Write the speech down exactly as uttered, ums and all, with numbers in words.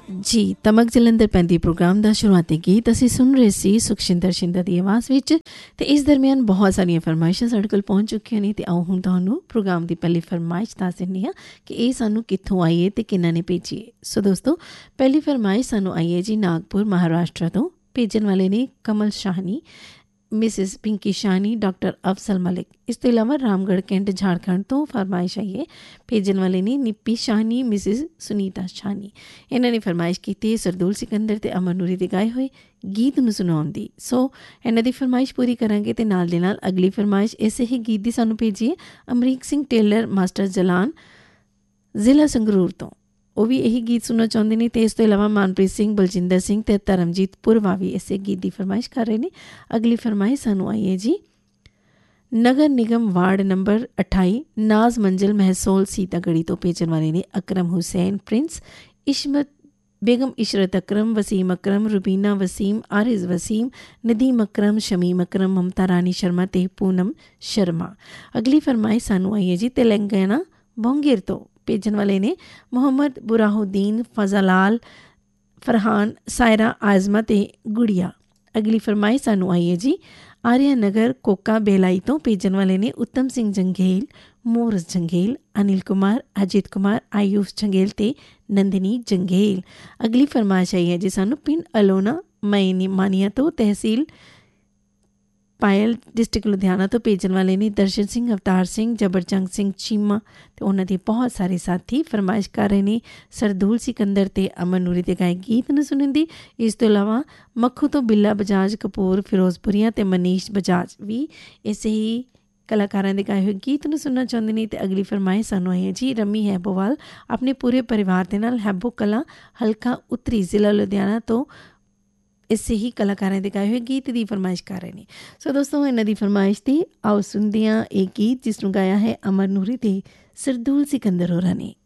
ਜੀ ਤਮਕ ਜਲੰਧਰ ਪੈਂਦੀ ਪ੍ਰੋਗਰਾਮ ਦਾ ਸ਼ੁਰੂਆਤੀ ਗੀਤ ਅਸੀਂ ਸੁਣ ਰਹੇ ਸੀ ਸੁਖਸ਼ਿੰਦਰ ਸ਼ਿੰਦਾ ਦੀ ਆਵਾਜ਼ ਵਿੱਚ। ਅਤੇ ਇਸ ਦਰਮਿਆਨ ਬਹੁਤ ਸਾਰੀਆਂ ਫਰਮਾਇਸ਼ਾਂ ਸਾਡੇ ਕੋਲ ਪਹੁੰਚ ਚੁੱਕੀਆਂ ਨੇ ਅਤੇ ਆਓ ਹੁਣ ਤੁਹਾਨੂੰ ਪ੍ਰੋਗਰਾਮ ਦੀ ਪਹਿਲੀ ਫਰਮਾਇਸ਼ ਦੱਸ ਦਿੰਦੀ ਹਾਂ ਕਿ ਇਹ ਸਾਨੂੰ ਕਿੱਥੋਂ ਆਈ ਹੈ ਅਤੇ ਕਿਹਨਾਂ ਨੇ ਭੇਜੀ ਹੈ। ਸੋ ਦੋਸਤੋ, ਪਹਿਲੀ ਫਰਮਾਇਸ਼ ਸਾਨੂੰ ਆਈ ਹੈ ਜੀ ਨਾਗਪੁਰ ਮਹਾਰਾਸ਼ਟਰ ਤੋਂ। ਭੇਜਣ ਵਾਲੇ ਨੇ ਕਮਲ ਸ਼ਾਹਨੀ, ਮਿਸਿਸ ਪਿੰਕੀ ਸ਼ਾਹਨੀ, ਡਾਕਟਰ ਅਫਜ਼ਲ ਮਲਿਕ। ਇਸ ਤੋਂ ਇਲਾਵਾ ਰਾਮਗੜ੍ਹ ਕੈਂਟ ਝਾਰਖੰਡ ਤੋਂ ਫਰਮਾਇਸ਼ ਆਈ ਹੈ। ਭੇਜਣ ਵਾਲੇ ਨੇ ਨਿੱਪੀ ਸ਼ਾਹਨੀ, ਮਿਸਿਸ ਸੁਨੀਤਾ ਸ਼ਾਹਨੀ। ਇਹਨਾਂ ਨੇ ਫਰਮਾਇਸ਼ ਕੀਤੀ ਹੈ ਸਰਦੂਲ ਸਿਕੰਦਰ ਅਤੇ ਅਮਰ ਨੂਰੀ ਦੇ ਗਾਏ ਹੋਏ ਗੀਤ ਨੂੰ ਸੁਣਾਉਣ ਦੀ। ਸੋ ਇਹਨਾਂ ਦੀ ਫਰਮਾਇਸ਼ ਪੂਰੀ ਕਰਾਂਗੇ ਅਤੇ ਨਾਲ ਦੇ ਨਾਲ ਅਗਲੀ ਫਰਮਾਇਸ਼ ਇਸੇ ਹੀ ਗੀਤ ਦੀ ਸਾਨੂੰ ਭੇਜੀ ਹੈ ਅਮਰੀਕ ਸਿੰਘ ਟੇਲਰ, ਮਾਸਟਰ ਜਲਾਨ, ਜ਼ਿਲ੍ਹਾ ਸੰਗਰੂਰ ਤੋਂ। ਉਹ ਵੀ ਇਹੀ ਗੀਤ ਸੁਣਨਾ ਚਾਹੁੰਦੇ ਨੇ। ਅਤੇ ਇਸ ਤੋਂ ਇਲਾਵਾ ਮਨਪ੍ਰੀਤ ਸਿੰਘ, ਬਲਜਿੰਦਰ ਸਿੰਘ ਅਤੇ ਧਰਮਜੀਤ ਪੁਰਵਾ ਵੀ ਇਸੇ ਗੀਤ ਦੀ ਫਰਮਾਇਸ਼ ਕਰ ਰਹੇ ਨੇ। ਅਗਲੀ ਫਰਮਾਇਸ਼ ਸਾਨੂੰ ਆਈ ਹੈ ਜੀ ਨਗਰ ਨਿਗਮ ਵਾਰਡ ਨੰਬਰ ਅਠਾਈ, ਨਾਜ਼ ਮੰਜ਼ਿਲ ਮਹਿਸੋਲ ਸੀਤਾਗੜੀ ਤੋਂ। ਭੇਜਣ ਵਾਲੇ ਨੇ ਅਕਰਮ ਹੁਸੈਨ ਪ੍ਰਿੰਸ, ਇਸ਼ਮਤ ਬੇਗਮ, ਇਸ਼ਰਤ ਅਕਰਮ, ਵਸੀਮ ਅਕਰਮ, ਰੁਬੀਨਾ ਵਸੀਮ, ਆਰਿਜ਼ ਵਸੀਮ, ਨਦੀਮ ਅਕਰਮ, ਸ਼ਮੀਮ ਅਕਰਮ, ਮਮਤਾ ਰਾਣੀ ਸ਼ਰਮਾ ਅਤੇ ਪੂਨਮ ਸ਼ਰਮਾ। ਅਗਲੀ ਫਰਮਾਇਸ਼ ਸਾਨੂੰ ਆਈ ਹੈ ਜੀ ਤੇਲੰਗਾਨਾ ਬੋਂਗੇਰ ਤੋਂ। ਭੇਜਣ ਵਾਲੇ ਨੇ ਮੁਹੰਮਦ ਬੁਰਾਹੁਦੀਨ, ਫਜ਼ਾਲਾਲ, ਫਰਹਾਨ, ਸਾਇਰਾ, ਆਜ਼ਮਾ ਅਤੇ ਗੁੜੀਆ। ਅਗਲੀ ਫਰਮਾਇਸ਼ ਸਾਨੂੰ ਆਈ ਹੈ ਜੀ ਆਰਿਆ ਨਗਰ ਕੋਕਾ ਬੇਲਾਈ ਤੋਂ। ਭੇਜਣ ਵਾਲੇ ਨੇ ਉੱਤਮ ਸਿੰਘ ਜੰਗੇਲ, ਮੋਰਸ ਜੰਗੇਲ, ਅਨਿਲ ਕੁਮਾਰ, ਅਜੀਤ ਕੁਮਾਰ, ਆਯੂਸ਼ ਜੰਗੇਲ ਅਤੇ ਨੰਦਨੀ ਜੰਗੇਲ। ਅਗਲੀ ਫਰਮਾਇਸ਼ ਆਈ ਹੈ ਜੀ ਸਾਨੂੰ ਪਿੰਡ ਅਲੋਨਾ ਮਈਨੀ ਮਾਨੀਆ ਤੋਂ, ਤਹਿਸੀਲ ਪਾਇਲ, ਡਿਸਟ੍ਰਿਕਟ ਲੁਧਿਆਣਾ ਤੋਂ। ਭੇਜਣ ਵਾਲੇ ਨੇ ਦਰਸ਼ਨ ਸਿੰਘ, ਅਵਤਾਰ ਸਿੰਘ, ਜਬਰਜੰਗ ਸਿੰਘ ਚੀਮਾ ਅਤੇ ਉਹਨਾਂ ਦੇ ਬਹੁਤ ਸਾਰੇ ਸਾਥੀ। ਫਰਮਾਇਸ਼ ਕਰ ਰਹੇ ਨੇ ਸਰਦੂਲ ਸਿਕੰਦਰ ਅਤੇ ਅਮਰ ਨੂਰੀ ਦੇ ਗਾਏ ਗੀਤ ਨੂੰ ਸੁਣਨ ਦੀ। ਇਸ ਤੋਂ ਇਲਾਵਾ ਮੱਖੂ ਤੋਂ ਬਿੱਲਾ ਬਜਾਜ, ਕਪੂਰ, ਫਿਰੋਜ਼ਪੁਰੀਆ ਅਤੇ ਮਨੀਸ਼ ਬਜਾਜ ਵੀ ਇਸੇ ਹੀ ਕਲਾਕਾਰਾਂ ਦੇ ਗਾਏ ਹੋਏ ਗੀਤ ਨੂੰ ਸੁਣਨਾ ਚਾਹੁੰਦੇ ਨੇ। ਅਤੇ ਅਗਲੀ ਫਰਮਾਇਸ਼ ਸਾਨੂੰ ਆਈ ਹੈ ਜੀ ਰਮੀ ਹੈਬੋਵਾਲ ਆਪਣੇ ਪੂਰੇ ਪਰਿਵਾਰ ਦੇ ਨਾਲ ਹੈਬੋ ਕਲਾਂ, ਹਲਕਾ ਉੱਤਰੀ, ਜ਼ਿਲ੍ਹਾ ਲੁਧਿਆਣਾ ਤੋਂ। ਇਸੇ ਹੀ ਕਲਾਕਾਰਾਂ ਦੇ ਗਾਏ ਹੋਏ ਗੀਤ ਦੀ ਫਰਮਾਇਸ਼ ਕਰ ਰਹੇ ਨੇ। ਸੋ ਦੋਸਤੋ, ਇਹਨਾਂ ਦੀ ਫਰਮਾਇਸ਼ ਦੀ ਆਓ ਸੁਣਦੇ ਹਾਂ ਇਹ ਗੀਤ ਜਿਸ ਨੂੰ ਗਾਇਆ ਹੈ ਅਮਰ ਨੂਰੀ ਅਤੇ ਸਰਦੂਲ ਸਿਕੰਦਰ ਹੋਰਾਂ ਨੇ।